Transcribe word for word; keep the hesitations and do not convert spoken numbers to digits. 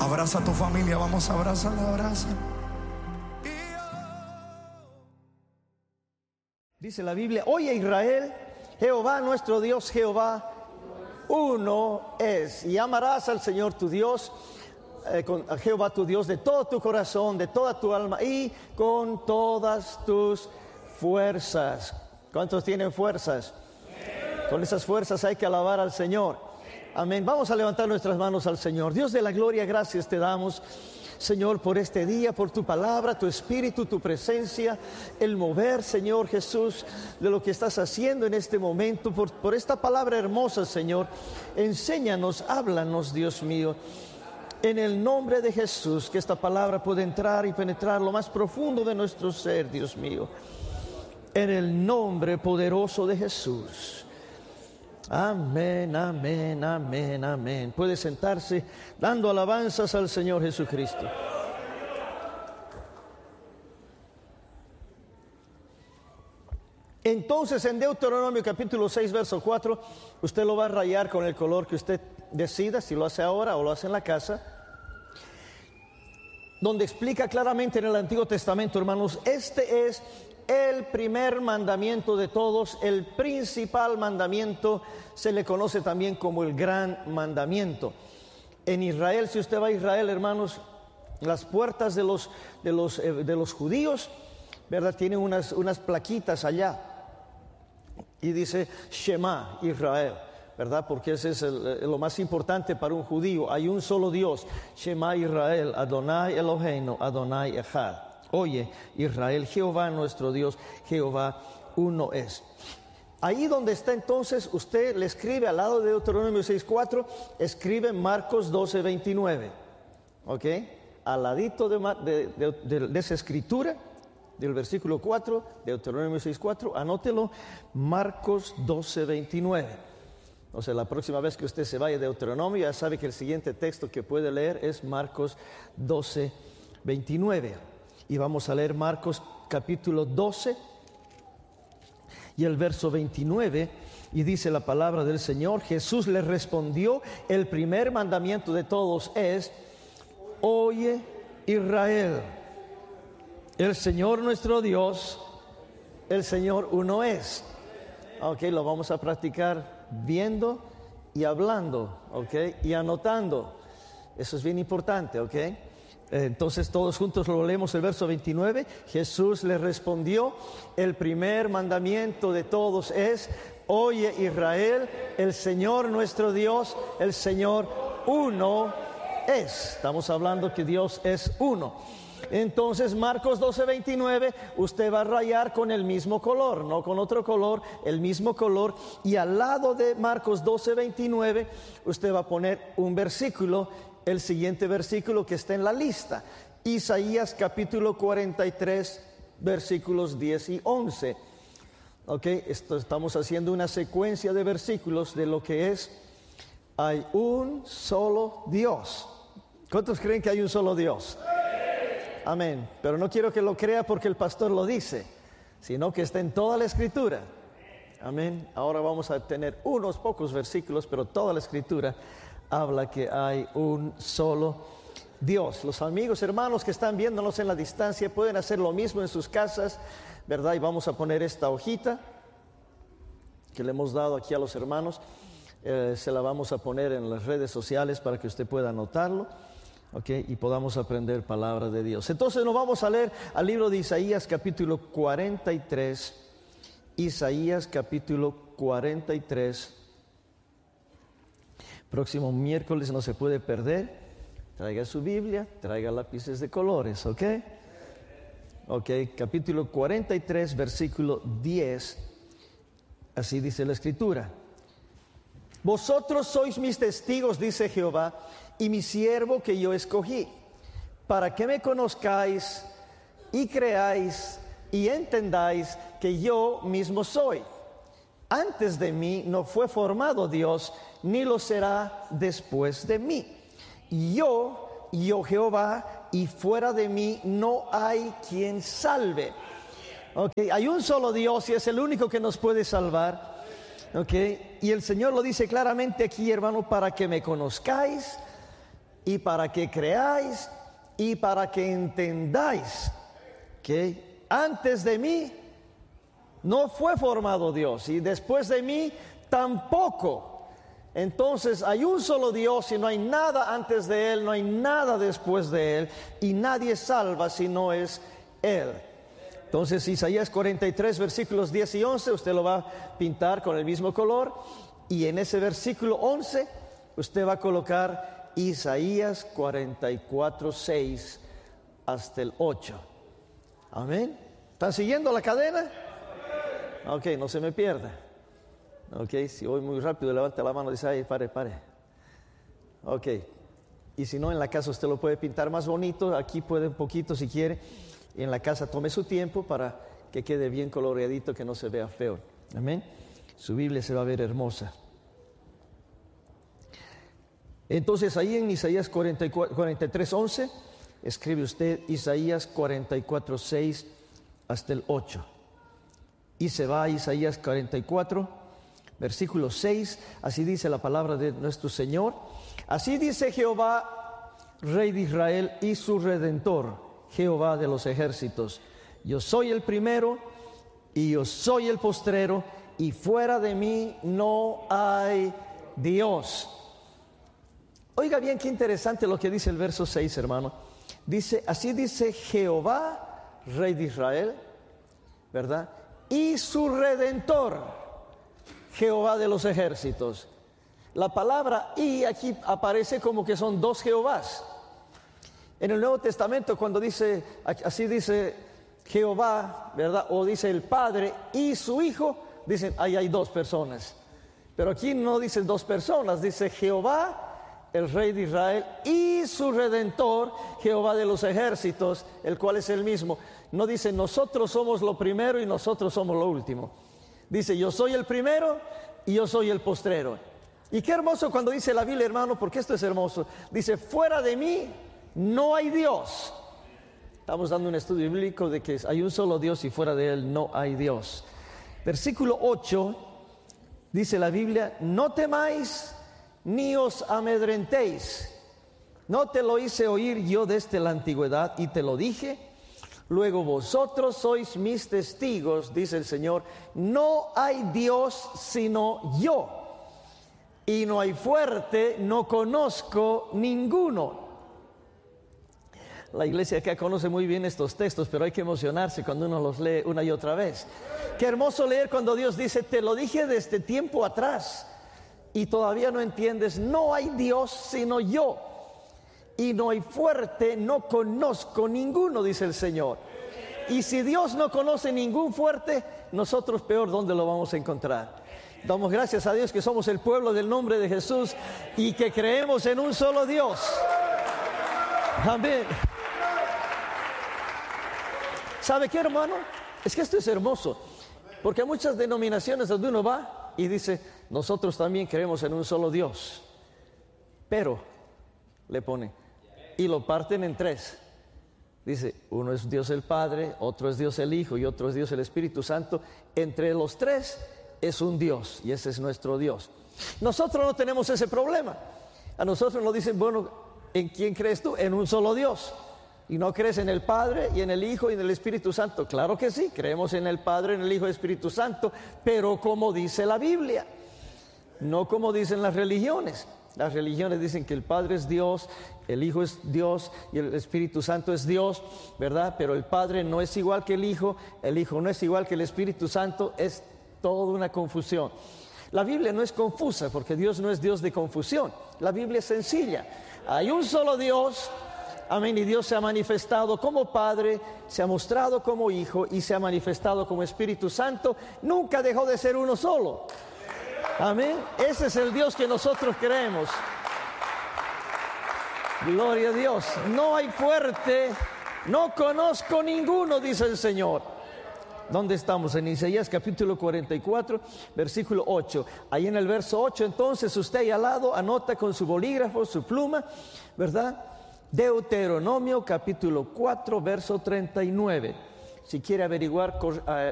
Abraza a tu familia, vamos a abrazarla, abraza. Dice la Biblia: oye Israel, Jehová nuestro Dios, Jehová uno es. Y amarás al Señor tu Dios, eh, con, a Jehová tu Dios, de todo tu corazón, de toda tu alma y con todas tus fuerzas. ¿Cuántos tienen fuerzas? Con esas fuerzas hay que alabar al Señor. Amén. Vamos a levantar nuestras manos al Señor. Dios de la gloria, gracias te damos, Señor, por este día, por tu palabra, tu espíritu, tu presencia, el mover, Señor Jesús, de lo que estás haciendo en este momento, por, por esta palabra hermosa, Señor. Enséñanos, háblanos, Dios mío, en el nombre de Jesús, que esta palabra pueda entrar y penetrar lo más profundo de nuestro ser, Dios mío, en el nombre poderoso de Jesús. Amén, amén, amén, amén. Puede sentarse dando alabanzas al Señor Jesucristo. Entonces, en Deuteronomio capítulo seis, verso cuatro, usted lo va a rayar con el color que usted decida, si lo hace ahora o lo hace en la casa, donde explica claramente en el Antiguo Testamento, hermanos, este es el primer mandamiento de todos, el principal mandamiento, se le conoce también como el gran mandamiento. En Israel, si usted va a Israel, hermanos, las puertas de los, de los, eh, de los judíos, ¿verdad?, tienen unas, unas plaquitas allá y dice Shema Israel, ¿verdad? Porque ese es el, lo más importante para un judío. Hay un solo Dios, Shema Israel, Adonai Eloheinu, Adonai Echad. Oye Israel, Jehová nuestro Dios, Jehová uno es. Ahí donde está entonces, usted le escribe al lado de Deuteronomio seis cuatro, escribe Marcos doce veintinueve, ¿ok? Al ladito de, de, de, de, de esa escritura, del versículo cuatro, Deuteronomio seis cuatro, anótelo, Marcos doce veintinueve. O sea, la próxima vez que usted se vaya de Deuteronomio, ya sabe que el siguiente texto que puede leer es Marcos doce veintinueve. Y vamos a leer Marcos capítulo doce y el verso veintinueve, y dice la palabra del Señor: Jesús le respondió, el primer mandamiento de todos es: oye Israel, el Señor nuestro Dios, el Señor uno es. Ok, lo vamos a practicar viendo y hablando, ok, y anotando. Eso es bien importante, ok. Entonces todos juntos lo leemos, el verso veintinueve. Jesús le respondió, el primer mandamiento de todos es: oye Israel, el Señor nuestro Dios, el Señor uno es. Estamos hablando que Dios es uno. Entonces Marcos doce veintinueve, usted va a rayar con el mismo color, no con otro color, el mismo color. Y al lado de Marcos doce veintinueve, usted va a poner un versículo, el siguiente versículo que está en la lista, Isaías capítulo cuarenta y tres, versículos diez y once. Ok, esto, estamos haciendo una secuencia de versículos de lo que es: hay un solo Dios. ¿Cuántos creen que hay un solo Dios? Amén. Pero no quiero que lo crea porque el pastor lo dice, sino que está en toda la Escritura. Amén. Ahora vamos a tener unos pocos versículos, pero toda la Escritura habla que hay un solo Dios. Los amigos, hermanos que están viéndonos en la distancia pueden hacer lo mismo en sus casas, ¿verdad? Y vamos a poner esta hojita que le hemos dado aquí a los hermanos, eh, se la vamos a poner en las redes sociales para que usted pueda anotarlo, ¿ok? Y podamos aprender palabra de Dios. Entonces nos vamos a leer al libro de Isaías capítulo cuarenta y tres, Isaías capítulo cuarenta y tres. Próximo miércoles no se puede perder. Traiga su Biblia, traiga lápices de colores, ¿ok? Ok, capítulo cuarenta y tres, versículo diez. Así dice la Escritura: vosotros sois mis testigos, dice Jehová, y mi siervo que yo escogí, para que me conozcáis y creáis y entendáis que yo mismo soy. Antes de mí no fue formado Dios, ni lo será después de mí. Yo, yo Jehová, y fuera de mí no hay quien salve. Okay, hay un solo Dios y es el único que nos puede salvar. Okay, y el Señor lo dice claramente aquí, hermano: para que me conozcáis y para que creáis y para que entendáis que antes de mí no fue formado Dios y después de mí tampoco. Entonces hay un solo Dios y no hay nada antes de Él, no hay nada después de Él, y nadie salva si no es Él. Entonces Isaías cuarenta y tres versículos diez y once usted lo va a pintar con el mismo color, y en ese versículo once usted va a colocar Isaías cuarenta y cuatro seis hasta el ocho. Amén. ¿Están siguiendo la cadena? Ok, no se me pierda. Ok, si voy muy rápido, levanta la mano y dice, ay, pare, pare. Ok, y si no, en la casa usted lo puede pintar más bonito, aquí puede un poquito si quiere, y en la casa tome su tiempo para que quede bien coloreadito, que no se vea feo. Amén. Su Biblia se va a ver hermosa. Entonces ahí en Isaías cuarenta y tres once, escribe usted Isaías cuarenta y cuatro seis hasta el ocho. Y se va a Isaías cuarenta y cuatro versículo seis, así dice la palabra de nuestro Señor. Así dice Jehová, Rey de Israel y su Redentor, Jehová de los ejércitos: yo soy el primero y yo soy el postrero, y fuera de mí no hay Dios. Oiga bien, qué interesante lo que dice el verso seis, hermano. Dice, así dice Jehová, Rey de Israel, ¿verdad? Y su Redentor, Jehová de los ejércitos. La palabra y aquí aparece como que son dos Jehovás. En el Nuevo Testamento, cuando dice, así dice Jehová, ¿verdad? O dice el Padre y su Hijo, dicen, ahí hay dos personas. Pero aquí no dicen dos personas, dice Jehová, el Rey de Israel, y su Redentor, Jehová de los ejércitos, el cual es el mismo. No dice, nosotros somos lo primero y nosotros somos lo último. Dice, yo soy el primero y yo soy el postrero. Y qué hermoso cuando dice la Biblia, hermano, porque esto es hermoso. Dice, fuera de mí no hay Dios. Estamos dando un estudio bíblico de que hay un solo Dios y fuera de Él no hay Dios. Versículo ocho, dice la Biblia, no temáis ni os amedrentéis. No te lo hice oír yo desde la antigüedad y te lo dije. Luego vosotros sois mis testigos, dice el Señor, no hay Dios sino yo, y no hay fuerte, no conozco ninguno. La iglesia acá conoce muy bien estos textos, pero hay que emocionarse cuando uno los lee una y otra vez. Qué hermoso leer cuando Dios dice, te lo dije desde tiempo atrás, y todavía no entiendes, no hay Dios sino yo. Y no hay fuerte, no conozco ninguno, dice el Señor. Y si Dios no conoce ningún fuerte, nosotros peor, ¿dónde lo vamos a encontrar? Damos gracias a Dios que somos el pueblo del nombre de Jesús y que creemos en un solo Dios. Amén. ¿Sabe qué, hermano? Es que esto es hermoso, porque hay muchas denominaciones donde uno va y dice, nosotros también creemos en un solo Dios, pero le pone y lo parten en tres. Dice, uno es Dios el Padre, otro es Dios el Hijo y otro es Dios el Espíritu Santo. Entre los tres es un Dios y ese es nuestro Dios. Nosotros no tenemos ese problema. A nosotros nos dicen, bueno, ¿en quién crees tú? En un solo Dios. ¿Y no crees en el Padre y en el Hijo y en el Espíritu Santo? Claro que sí, creemos en el Padre, en el Hijo y el Espíritu Santo, pero como dice la Biblia, no como dicen las religiones. Las religiones dicen que el Padre es Dios, el Hijo es Dios y el Espíritu Santo es Dios, ¿verdad? Pero el Padre no es igual que el Hijo, el Hijo no es igual que el Espíritu Santo, es toda una confusión. La Biblia no es confusa porque Dios no es Dios de confusión, la Biblia es sencilla. Hay un solo Dios, amén, y Dios se ha manifestado como Padre, se ha mostrado como Hijo y se ha manifestado como Espíritu Santo, nunca dejó de ser uno solo. Amén. Ese es el Dios que nosotros creemos. Gloria a Dios. No hay fuerte, no conozco ninguno, dice el Señor. ¿Dónde estamos? En Isaías capítulo cuarenta y cuatro, versículo ocho. Ahí en el verso ocho, entonces usted ahí al lado anota con su bolígrafo, su pluma, ¿verdad? Deuteronomio capítulo cuatro, verso treinta y nueve. Si quiere averiguar